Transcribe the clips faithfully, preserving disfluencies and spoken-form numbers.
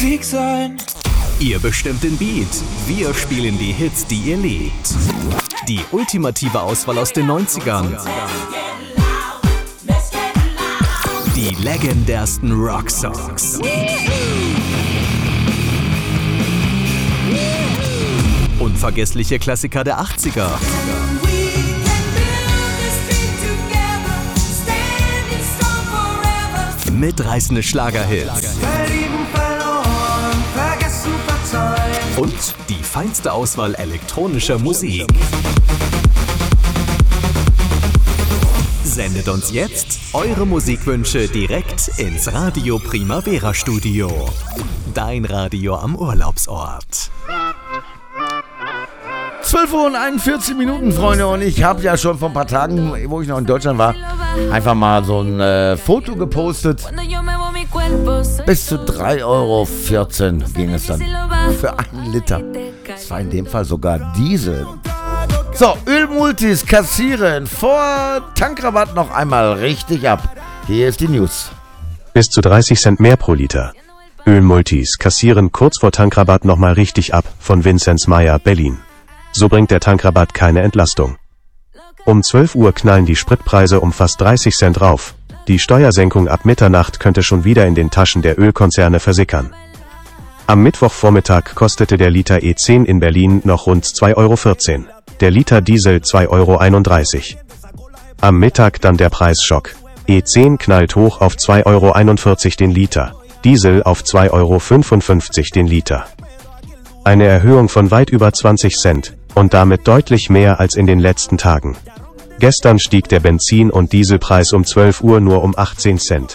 Musik sein. Ihr bestimmt den Beat, wir spielen die Hits, die ihr liebt. Die ultimative Auswahl aus den neunzigern. Die legendärsten Rocksongs. Unvergessliche Klassiker der achtziger. Mitreißende Schlagerhits. Und die feinste Auswahl elektronischer Musik. Sendet uns jetzt eure Musikwünsche direkt ins Radio Primavera Studio. Dein Radio am Urlaubsort. zwölf Uhr und einundvierzig Minuten, Freunde, und ich habe ja schon vor ein paar Tagen, wo ich noch in Deutschland war, einfach mal so ein äh, Foto gepostet. Bis zu drei Euro vierzehn ging es dann für einen Liter. Das war in dem Fall sogar Diesel. So, Ölmultis kassieren vor Tankrabatt noch einmal richtig ab. Hier ist die News. Bis zu dreißig Cent mehr pro Liter. Ölmultis kassieren kurz vor Tankrabatt nochmal richtig ab, von Vinzenz Meyer, Berlin. So bringt der Tankrabatt keine Entlastung. Um zwölf Uhr knallen die Spritpreise um fast dreißig Cent rauf. Die Steuersenkung ab Mitternacht könnte schon wieder in den Taschen der Ölkonzerne versickern. Am Mittwochvormittag kostete der Liter E zehn in Berlin noch rund zwei Euro vierzehn. Der Liter Diesel zwei Euro einunddreißig. Am Mittag dann der Preisschock. E zehn knallt hoch auf zwei Euro einundvierzig den Liter. Diesel auf zwei Euro fünfundfünfzig den Liter. Eine Erhöhung von weit über zwanzig Cent und damit deutlich mehr als in den letzten Tagen. Gestern stieg der Benzin- und Dieselpreis um zwölf Uhr nur um achtzehn Cent.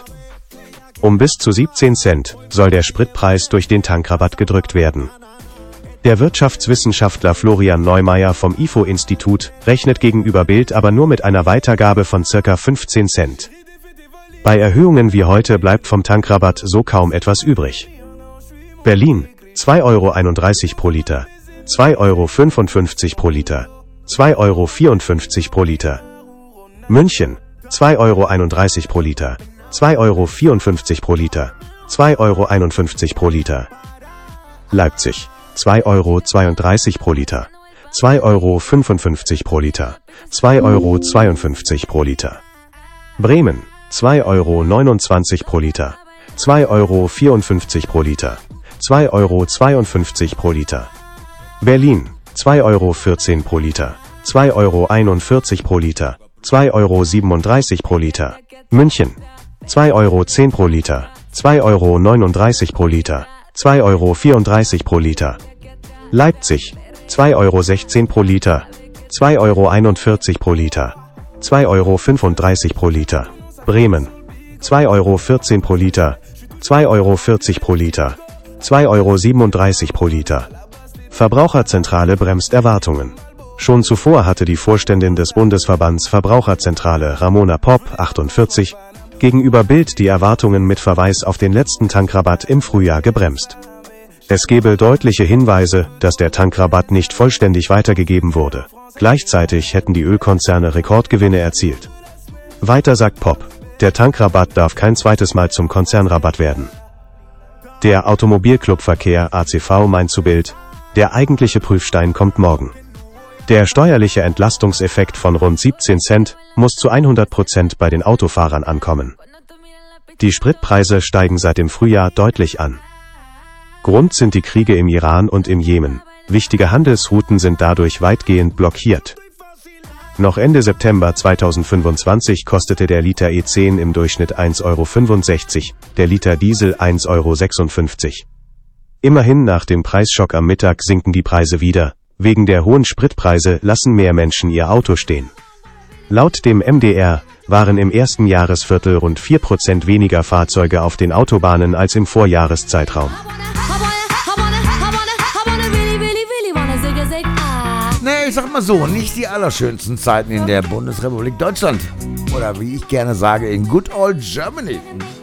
Um bis zu siebzehn Cent soll der Spritpreis durch den Tankrabatt gedrückt werden. Der Wirtschaftswissenschaftler Florian Neumeier vom I F O-Institut rechnet gegenüber Bild aber nur mit einer Weitergabe von ca. fünfzehn Cent. Bei Erhöhungen wie heute bleibt vom Tankrabatt so kaum etwas übrig. Berlin, zwei Euro einunddreißig pro Liter, zwei Euro fünfundfünfzig pro Liter, zwei Euro vierundfünfzig pro Liter. München, zwei Euro einunddreißig pro Liter, zwei Euro vierundfünfzig pro Liter, zwei Euro einundfünfzig pro Liter. Leipzig, zwei Euro zweiunddreißig pro Liter, zwei Euro fünfundfünfzig pro Liter, zwei Euro zweiundfünfzig pro Liter. Bremen, zwei Euro neunundzwanzig pro Liter, zwei Euro vierundfünfzig pro Liter, zwei Euro zweiundfünfzig pro Liter. Berlin, zwei Euro vierzehn pro Liter, zwei Euro einundvierzig pro Liter, zwei Euro siebenunddreißig pro Liter. München, zwei Euro zehn pro Liter, zwei Euro neununddreißig pro Liter, zwei Euro vierunddreißig pro Liter. Leipzig, zwei Euro sechzehn pro Liter, zwei Euro einundvierzig pro Liter, zwei Euro fünfunddreißig pro Liter. Bremen, zwei Euro vierzehn pro Liter, zwei Euro vierzig pro Liter, zwei Euro siebenunddreißig pro Liter. Verbraucherzentrale bremst Erwartungen. Schon zuvor hatte die Vorständin des Bundesverbands Verbraucherzentrale Ramona Popp, achtundvierzig, gegenüber Bild die Erwartungen mit Verweis auf den letzten Tankrabatt im Frühjahr gebremst. Es gebe deutliche Hinweise, dass der Tankrabatt nicht vollständig weitergegeben wurde. Gleichzeitig hätten die Ölkonzerne Rekordgewinne erzielt. Weiter sagt Popp, der Tankrabatt darf kein zweites Mal zum Konzernrabatt werden. Der Automobilclubverkehr A C V meint zu Bild, der eigentliche Prüfstein kommt morgen. Der steuerliche Entlastungseffekt von rund siebzehn Cent muss zu hundert Prozent bei den Autofahrern ankommen. Die Spritpreise steigen seit dem Frühjahr deutlich an. Grund sind die Kriege im Iran und im Jemen. Wichtige Handelsrouten sind dadurch weitgehend blockiert. Noch Ende September zweitausendfünfundzwanzig kostete der Liter E zehn im Durchschnitt eins Euro fünfundsechzig, der Liter Diesel eins Euro sechsundfünfzig. Immerhin nach dem Preisschock am Mittag sinken die Preise wieder. Wegen der hohen Spritpreise lassen mehr Menschen ihr Auto stehen. Laut dem M D R waren im ersten Jahresviertel rund vier Prozent weniger Fahrzeuge auf den Autobahnen als im Vorjahreszeitraum. Nee, ich sag mal so, nicht die allerschönsten Zeiten in der Bundesrepublik Deutschland. Oder wie ich gerne sage, in good old Germany.